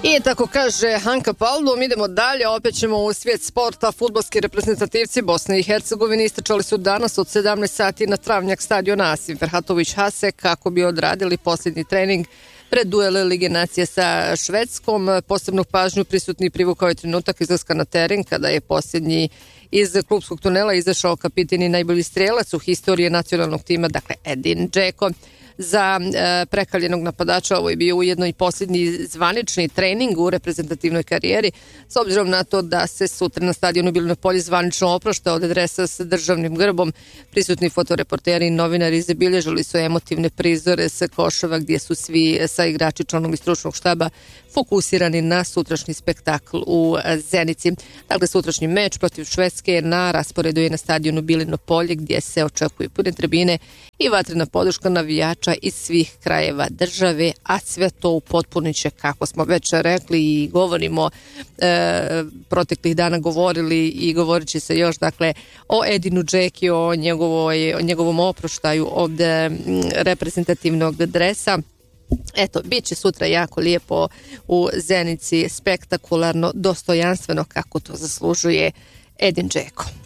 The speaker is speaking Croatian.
I tako kaže Hanka Paldum, idemo dalje, opet ćemo u svijet sporta. Fudbalski reprezentativci Bosne i Hercegovine istračali su danas od 17 sati na travnjak stadiona Asim Ferhatović Hase kako bi odradili posljednji trening pred duele Lige nacije sa Švedskom. Posebnu pažnju prisutni privukao je trenutak izlaska na teren kada je posljednji iz klubskog tunela izašao kapitan i najbolji strijelac u historiji nacionalnog tima, dakle Edin Džeko. Za prekaljenog napadača ovo je bio ujedno i posljednji zvanični trening u reprezentativnoj karijeri, s obzirom na to da se sutra na stadionu Bilino polje zvanično oprošta od dresa s državnim grbom. Prisutni fotoreporteri i novinari zabilježili su emotivne prizore sa Koševa gdje su svi sa igrači, članovi stručnog štaba fokusirani na sutrašnji spektakl u Zenici. Dakle, sutrašnji meč protiv Švedske na rasporedu je na stadionu Bilino polje gdje se očekuju pune tribine i vatrena podrška navijača iz svih krajeva države, a sve to upotpunit će, kako smo već rekli i govorimo, proteklih dana govorili i govorit će se još, dakle, o Edinu Džeki, o njegovom oproštaju od reprezentativnog dresa. Eto, bit će sutra jako lijepo u Zenici, spektakularno, dostojanstveno kako to zaslužuje Edin Džeko.